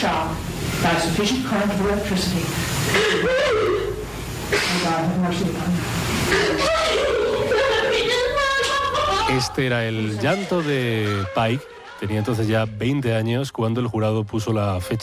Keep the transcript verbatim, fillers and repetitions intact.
shop by sufficient current of electricity. Oh God, have mercy upon you. Este era el llanto de Pike. Tenía entonces ya veinte años cuando el jurado puso la fecha